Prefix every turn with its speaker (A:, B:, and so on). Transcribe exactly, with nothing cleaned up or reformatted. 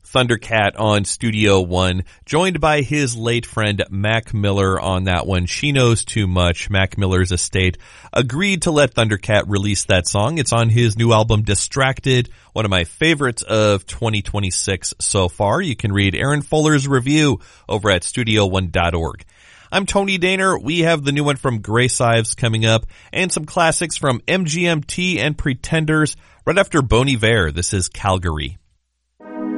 A: Thundercat on Studio One, joined by his late friend Mac Miller on that one. She Knows Too Much. Mac Miller's estate agreed to let Thundercat release that song. It's on his new album Distracted, one of my favorites of twenty twenty-six so far. You can read Aaron Fuller's review over at studio one dot org. I'm Tony Daner. We have the new one from Grace Ives coming up and some classics from M G M T and Pretenders right after Bon Iver. This is Calgary.